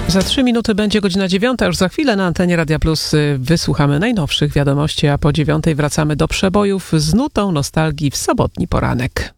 Za 3 minuty będzie godzina 9. Już za chwilę na antenie Radia Plus wysłuchamy najnowszych wiadomości, a po 9 wracamy do przebojów z nutą nostalgii w sobotni poranek.